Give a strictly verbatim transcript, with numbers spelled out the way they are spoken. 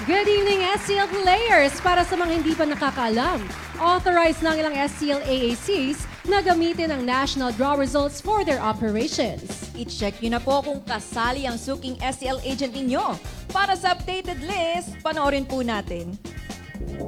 Good evening, S C L players! Para sa mga hindi pa nakakaalam, authorized ng ilang S C L A A Cs na gamitin ang national draw results for their operations. I-check nyo na po kung kasali ang suking S C L agent ninyo. Para sa updated list, panoorin po natin.